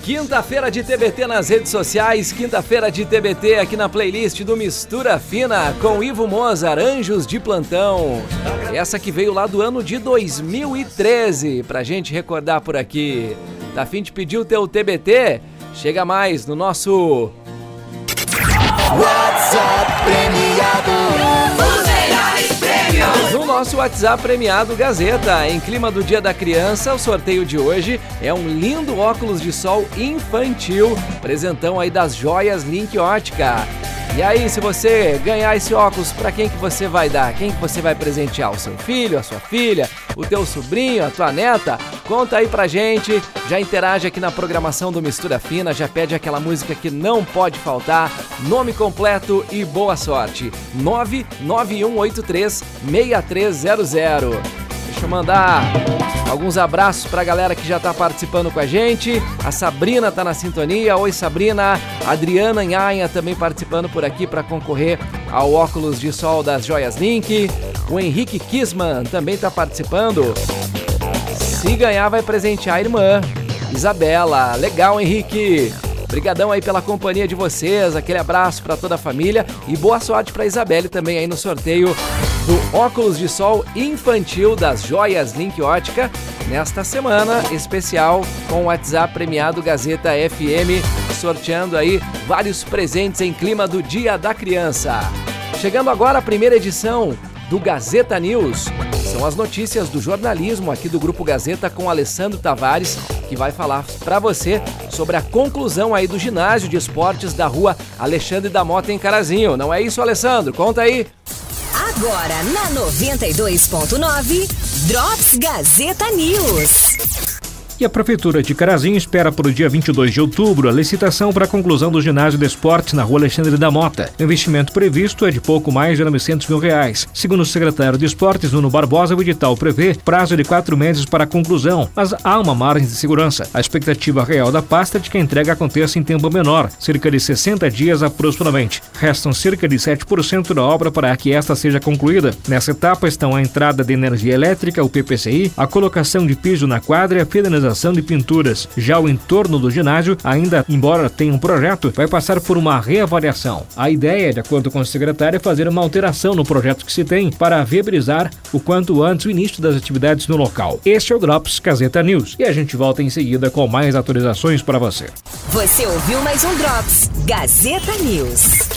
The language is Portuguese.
Quinta-feira de TBT nas redes sociais, quinta-feira de TBT aqui na playlist do Mistura Fina com Ivo Mozart, Anjos de Plantão. Essa que veio lá do ano de 2013, pra gente recordar por aqui. Tá a fim de pedir o teu TBT? Chega mais no nosso WhatsApp premiado. No nosso WhatsApp premiado Gazeta, em clima do Dia da Criança, o sorteio de hoje é um lindo óculos de sol infantil, presentão aí das Joias Link Ótica. E aí, se você ganhar esse óculos, pra quem que você vai dar? Quem que você vai presentear? O seu filho, a sua filha, o teu sobrinho, a tua neta? Conta aí pra gente, já interage aqui na programação do Mistura Fina, já pede aquela música que não pode faltar, nome completo e boa sorte. 99183-6300. Deixa eu mandar alguns abraços pra galera que já tá participando com a gente. A Sabrina tá na sintonia. Oi, Sabrina. A Adriana Nhanha também participando por aqui para concorrer ao óculos de sol das Joias Link. O Henrique Kisman também tá participando. Se ganhar, vai presentear a irmã Isabela. Legal, Henrique. Obrigadão aí pela companhia de vocês, aquele abraço para toda a família e boa sorte para Isabelle também aí no sorteio do óculos de sol infantil das Joias Link Ótica nesta semana especial com o WhatsApp premiado Gazeta FM, sorteando aí vários presentes em clima do Dia da Criança. Chegando agora a primeira edição do Gazeta News. São as notícias do jornalismo aqui do Grupo Gazeta com Alessandro Tavares, que vai falar para você sobre a conclusão aí do ginásio de esportes da rua Alexandre da Mota em Carazinho. Não é isso, Alessandro? Conta aí. Agora na 92.9, Drops Gazeta News. E a Prefeitura de Carazinho espera para o dia 22 de outubro a licitação para a conclusão do ginásio de esportes na rua Alexandre da Mota. O investimento previsto é de pouco mais de R$900 mil. Segundo o secretário de Esportes, Nuno Barbosa, o edital prevê prazo de 4 meses para a conclusão, mas há uma margem de segurança. A expectativa real da pasta é de que a entrega aconteça em tempo menor, cerca de 60 dias aproximadamente. Restam cerca de 7% da obra para que esta seja concluída. Nessa etapa estão a entrada de energia elétrica, o PPCI, a colocação de piso na quadra e a finalização de pinturas. Já o entorno do ginásio, ainda embora tenha um projeto, vai passar por uma reavaliação. A ideia, de acordo com o secretário, é fazer uma alteração no projeto que se tem para viabilizar o quanto antes o início das atividades no local. Este é o Drops Gazeta News e a gente volta em seguida com mais atualizações para você. Você ouviu mais um Drops Gazeta News.